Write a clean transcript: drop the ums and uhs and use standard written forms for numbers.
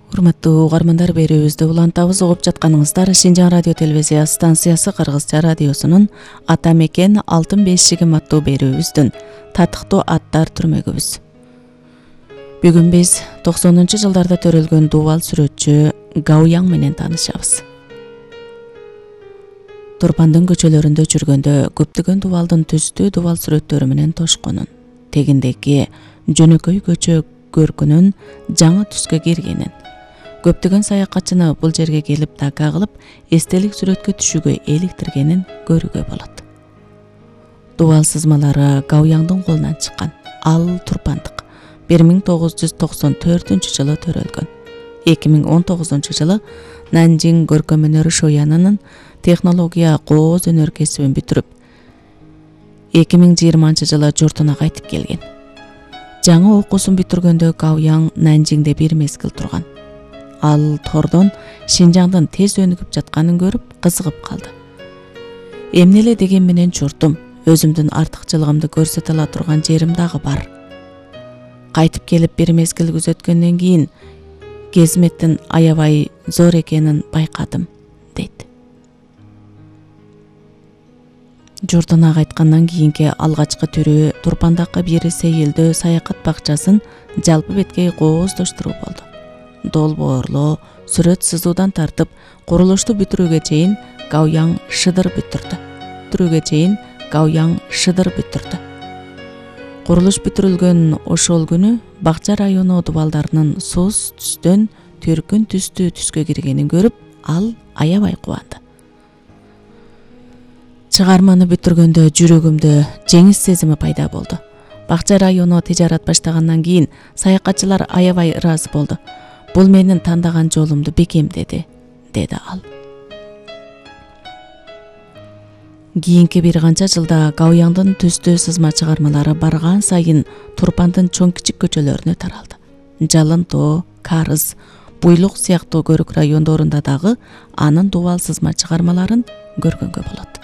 Урматтуу угармандар, берүүбүздү улантабыз. Угуп жатканыңыздар Шинжаң радио телевизия станциясы Кыргызча радиосунун Ата мекен алтын бешигим аттуу берүүбүздүн татыктуу аттар түрмөгүбүз. Бүгүн биз 90-жылдарда төрөлгөн дубал сүрөтчү Гау Яң менен таанышабыз. Турпандын көчөлөрүндө жүргөндө көптөгөн дубалдын түстүү дубал сүрөттөрү менен тошконун, тегиндеги жөнөкөй көчө көркүнүн жаңы түскө киргенин, көптөгөн саякатчыны бул жерге келип така кылып, эстелик сүрөткө түшүүгө эликтиргенин көрүүгө болот. Дубал сызмалары Гау Яңдын колунан чыккан. Ал турпандык. 1994-жылы төрөлгөн. 2019-жылы Нанжин көркөм өнөр шоянынын технология кооз өнөр кесибин бүтүрүп, 2020-жылы журтуна кайтып келген. Жаңы окуусун бүтүргөндө Гау Яң Нанжиңде бир мезгил турган. Ал тордон Шинжаңдын тез өнүгүп жатканын көрүп кызыгып калды. Эмне эле деген менен журтум, өзүмдүн артыкчылыгымды көрсөтө ала турган жерим дагы бар. Кайтып келип бир мезгил күзөткөндөн кийин кезметтин аябай зор экенин байкадым, дейт. Журтуна кайткандан кийинки алгачкы төрөө Турпандагы бир сейилдөө саякат бакчасын жалпы беткей кооздоштуруу болду. Долбоорлоо, сүрөт сызуудан тартып, курулушту бүтүрүүгө чейин Гау Яң шыдыр бүтүрдү. Курулуш бүтүрүлгөн ошол күнү бакча району дубалдарынын сус түстөн төркүн түстүү түскө киргенин көрүп, ал аябай кубанды. Чыгарманы бүтүргөндө жүрөгүмдө жеңис сезими пайда болду. Бакча району тижарат баштагандан кийин саякатчылар аябай ыраазы болду. Бул менин тандаган жолумду бекемдеди, деди ал. Кийинки бир канча жылда Гау Яңдын түстүү сызма чыгармалары барган сайын Турпандын чоң кичик көчөлөрүнө таралды. Жалын Тоо, Карыз, Буйлук сыяктуу көрүк райондорунда дагы анын дубал сызма чыгармаларын көргөнгө болот.